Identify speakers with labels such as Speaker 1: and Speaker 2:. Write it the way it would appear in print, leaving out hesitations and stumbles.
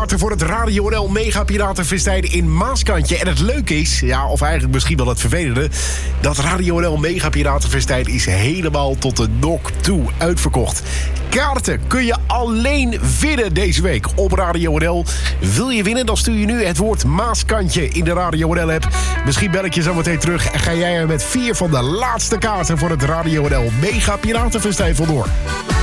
Speaker 1: kaarten voor het Radio NL Mega Piratenfestijn in Maaskantje. En het leuke is, of eigenlijk misschien wel het vervelende, dat Radio NL Mega Piratenfestijn is helemaal tot de nok toe uitverkocht. Kaarten kun je alleen winnen deze week op Radio NL. Wil je winnen, dan stuur je nu het woord Maaskantje in de Radio NL app. Misschien bel ik je zo meteen terug en ga jij er met 4 van de laatste kaarten voor het Radio NL Mega Piratenfestijn vandoor.